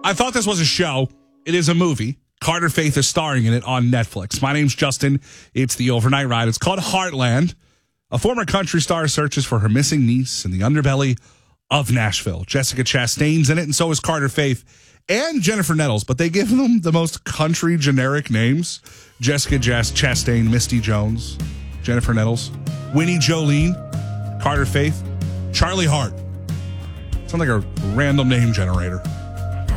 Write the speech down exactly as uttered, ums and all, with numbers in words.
I thought this was a show. It is a movie. Carter Faith is starring in it on Netflix. My name's Justin. It's the Overnight Ride. It's called Heartland. A former country star searches for her missing niece in the underbelly of Nashville. Jessica Chastain's in it, and so is Carter Faith and Jennifer Nettles, but they give them the most country generic names. Jessica Chastain, Misty Jones, Jennifer Nettles, Winnie Jolene, Carter Faith, Charlie Hart. Sounds like a random name generator.